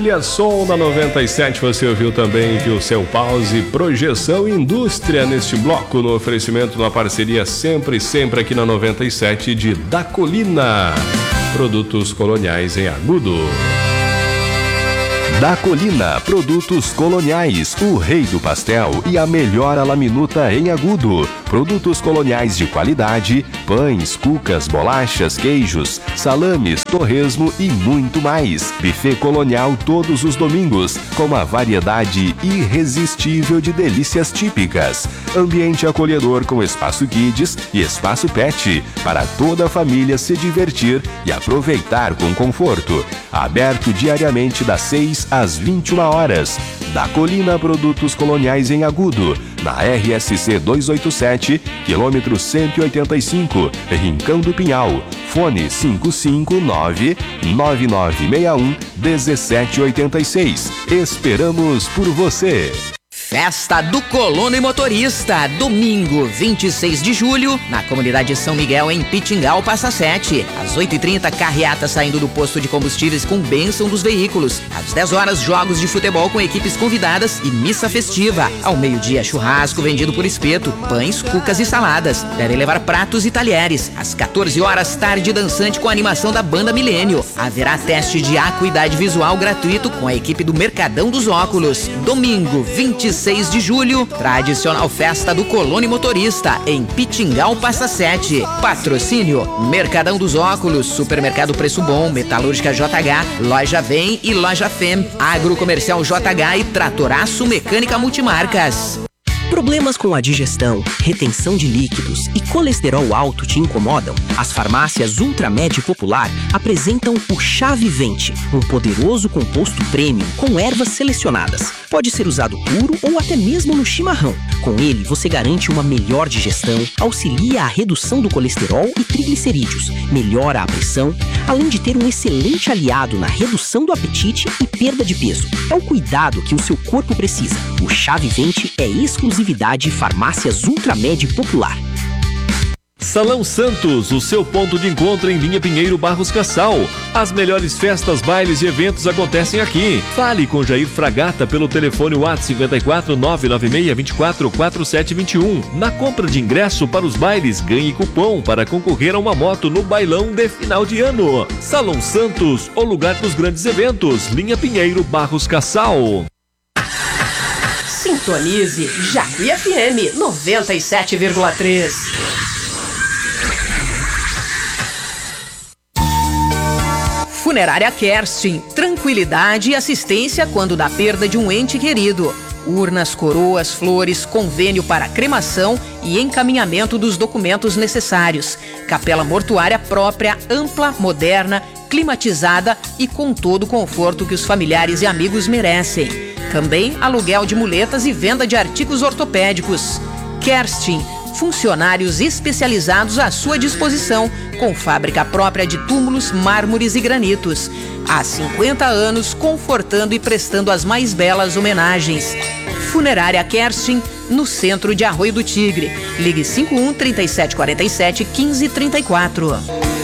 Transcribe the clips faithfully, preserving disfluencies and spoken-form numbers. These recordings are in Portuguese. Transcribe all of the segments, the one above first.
Trilha Som na noventa e sete, você ouviu também que o seu pause, projeção indústria neste bloco, no oferecimento da parceria sempre, sempre aqui na noventa e sete de Da Colina, produtos coloniais em Agudo. Da Colina, produtos coloniais, o rei do pastel e a melhor alaminuta em Agudo. Produtos coloniais de qualidade, pães, cucas, bolachas, queijos, salames, torresmo e muito mais. Buffet colonial todos os domingos, com uma variedade irresistível de delícias típicas. Ambiente acolhedor com espaço kids e espaço pet, para toda a família se divertir e aproveitar com conforto. Aberto diariamente das seis às vinte e uma horas. Da Colina, produtos coloniais em Agudo, na R S C duzentos e oitenta e sete, quilômetro cento e oitenta e cinco, Rincão do Pinhal. Fone cinco cinco nove, nove nove seis um, um sete oito seis. Esperamos por você! Festa do Colono e Motorista, domingo, vinte e seis de julho, na comunidade São Miguel, em Pitingal, Passa Sete. Às oito e trinta, carreata saindo do posto de combustíveis com bênção dos veículos. Às dez horas, jogos de futebol com equipes convidadas e missa festiva. Ao meio-dia, churrasco vendido por espeto, pães, cucas e saladas. Devem levar pratos e talheres. Às quatorze horas, tarde dançante com a animação da Banda Milênio. Haverá teste de acuidade visual gratuito com a equipe do Mercadão dos Óculos. Domingo, vinte e seis de julho, tradicional festa do Colono e Motorista, em Pitingal, Passa Sete. Patrocínio: Mercadão dos Óculos, Supermercado Preço Bom, Metalúrgica J H, Loja Vem e Loja Fem, Agrocomercial J H e Tratoraço Mecânica Multimarcas. Problemas com a digestão, retenção de líquidos e colesterol alto te incomodam? As farmácias Ultramed Popular apresentam o Chá Vivente, um poderoso composto premium com ervas selecionadas. Pode ser usado puro ou até mesmo no chimarrão. Com ele, você garante uma melhor digestão, auxilia a redução do colesterol e triglicerídeos, melhora a pressão, além de ter um excelente aliado na redução do apetite e perda de peso. É o cuidado que o seu corpo precisa. O Chá Vivente é exclusividade Farmácias Ultramed Popular. Salão Santos, o seu ponto de encontro em Linha Pinheiro, Barros Cassal. As melhores festas, bailes e eventos acontecem aqui. Fale com Jair Fragata pelo telefone WhatsApp cinco quatro nove nove seis dois quatro quatro sete dois um. Na compra de ingresso para os bailes, ganhe cupom para concorrer a uma moto no bailão de final de ano. Salão Santos, o lugar dos grandes eventos. Linha Pinheiro, Barros Cassal. Sintonize Jacuí F M noventa e sete vírgula três. Funerária Kerstin, tranquilidade e assistência quando da perda de um ente querido. Urnas, coroas, flores, convênio para cremação e encaminhamento dos documentos necessários. Capela mortuária própria, ampla, moderna, climatizada e com todo o conforto que os familiares e amigos merecem. Também aluguel de muletas e venda de artigos ortopédicos. Kerstin, funcionários especializados à sua disposição, com fábrica própria de túmulos, mármores e granitos. Há cinquenta anos, confortando e prestando as mais belas homenagens. Funerária Kerstin, no centro de Arroio do Tigre. Ligue cinco um, trinta e sete, quarenta e sete, quinze, trinta e quatro.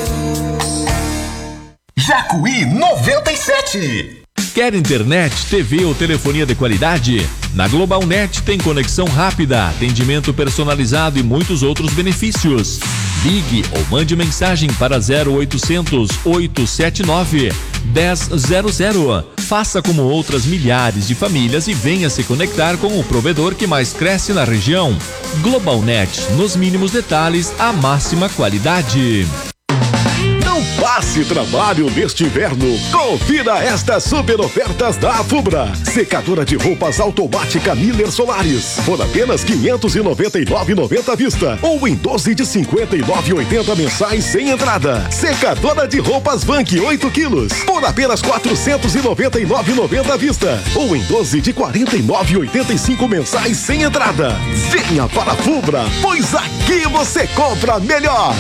Jacuí noventa e sete. Quer internet, T V ou telefonia de qualidade? Na GlobalNet tem conexão rápida, atendimento personalizado e muitos outros benefícios. Ligue ou mande mensagem para zero oitocentos, oito sete nove, um zero zero zero. Faça como outras milhares de famílias e venha se conectar com o provedor que mais cresce na região. GlobalNet, nos mínimos detalhes, a máxima qualidade. Passe trabalho neste inverno. Confira estas super ofertas da Afubra. Secadora de roupas automática Miller Solaris por apenas quinhentos e noventa e nove reais e noventa centavos à vista ou em doze de cinquenta e nove reais e oitenta centavos mensais sem entrada. Secadora de roupas Vank oito quilos por apenas quatrocentos e noventa e nove reais e noventa centavos à vista ou em doze de quarenta e nove reais e oitenta e cinco centavos mensais sem entrada. Venha para a Afubra, pois aqui você compra melhor.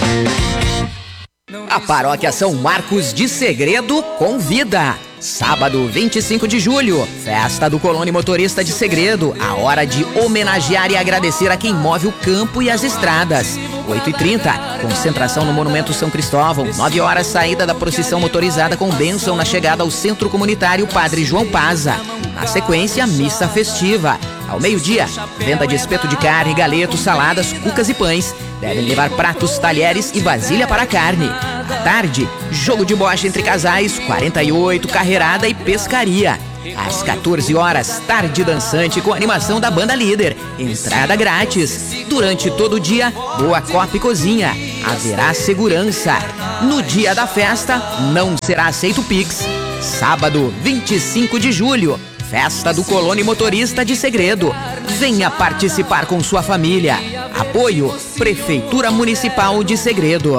A Paróquia São Marcos de Segredo convida. Sábado, vinte e cinco de julho, festa do Colono e Motorista de Segredo. A hora de homenagear e agradecer a quem move o campo e as estradas. oito e trinta, concentração no Monumento São Cristóvão. nove horas, saída da procissão motorizada com bênção na chegada ao Centro Comunitário Padre João Paza. Na sequência, missa festiva. Ao meio-dia, venda de espeto de carne, galetos, saladas, cucas e pães. Devem levar pratos, talheres e vasilha para a carne. À tarde, jogo de bocha entre casais, quarenta e oito, carreirada e pescaria. Às quatorze horas, tarde dançante com animação da banda líder. Entrada grátis. Durante todo o dia, boa copa e cozinha. Haverá segurança. No dia da festa, não será aceito Pix. Sábado, vinte e cinco de julho. Festa do Colono e Motorista de Segredo. Venha participar com sua família. Apoio Prefeitura Municipal de Segredo.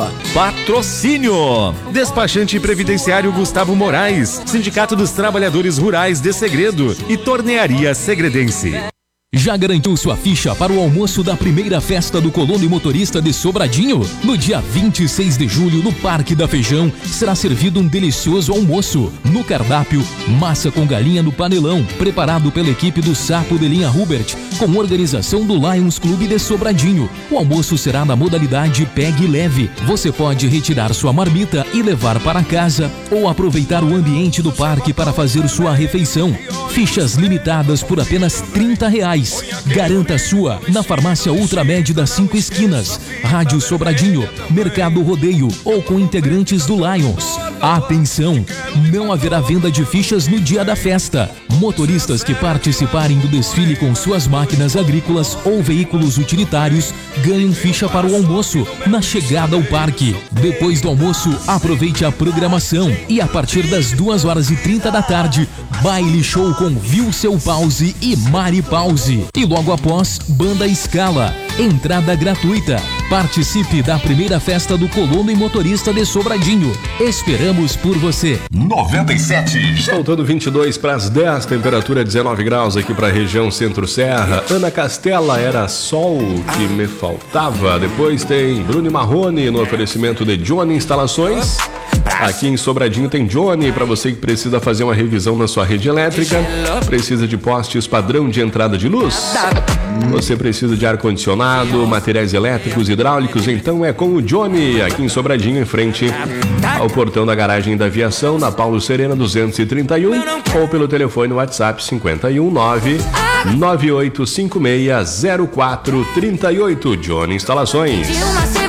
Patrocínio: Despachante Previdenciário Gustavo Moraes, Sindicato dos Trabalhadores Rurais de Segredo e Tornearia Segredense. Já garantiu sua ficha para o almoço da primeira festa do Colono e Motorista de Sobradinho? No dia vinte e seis de julho, no Parque da Feijão, será servido um delicioso almoço. No cardápio, massa com galinha no panelão, preparado pela equipe do Sapo de Linha Hubert, com organização do Lions Clube de Sobradinho. O almoço será na modalidade Pegue Leve. Você pode retirar sua marmita e levar para casa, ou aproveitar o ambiente do parque para fazer sua refeição. Fichas limitadas por apenas trinta reais. Garanta a sua na Farmácia Ultramed das Cinco Esquinas, Rádio Sobradinho, Mercado Rodeio ou com integrantes do Lions. Atenção! Não haverá venda de fichas no dia da festa. Motoristas que participarem do desfile com suas máquinas agrícolas ou veículos utilitários ganham ficha para o almoço na chegada ao parque. Depois do almoço, aproveite a programação e a partir das duas horas e trinta da tarde, baile show com Vilceu Pause e Mari Pause. E logo após, Banda Escala. Entrada gratuita. Participe da primeira festa do Colono e Motorista de Sobradinho. Esperamos por você. noventa e sete. Faltando vinte e dois para as dez, temperatura dezenove graus aqui para a região Centro-Serra. Ana Castela, era sol que me faltava. Depois tem Bruno Marrone no oferecimento de Johnny Instalações. Aqui em Sobradinho tem Johnny, para você que precisa fazer uma revisão na sua rede elétrica, precisa de postes padrão de entrada de luz, você precisa de ar-condicionado, materiais elétricos, hidráulicos, então é com o Johnny, aqui em Sobradinho, em frente ao portão da garagem da aviação, na Paulo Serena duzentos e trinta e um, ou pelo telefone no WhatsApp cinquenta e um, nove nove oito cinco seis zero quatro três oito. Johnny Instalações.